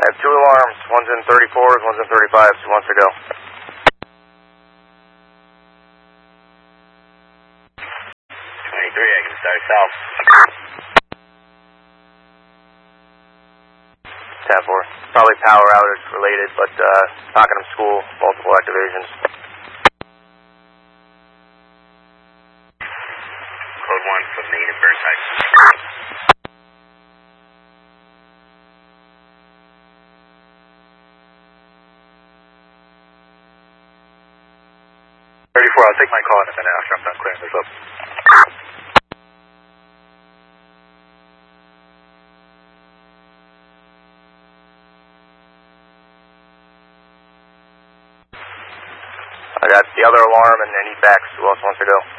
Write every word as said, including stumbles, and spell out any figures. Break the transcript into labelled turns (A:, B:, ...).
A: I have two alarms. One's in thirty-fours, one's in thirty-fives. Who wants to go?
B: twenty-three, I can start south.
A: ten four. Probably power outage related, but uh, Pakenham School, multiple activations.
B: Code one from Main and Burnside.
A: thirty-four, I'll take my call in a minute after I'm done clearing this up. I got the other alarm and any backs. Who else wants to go?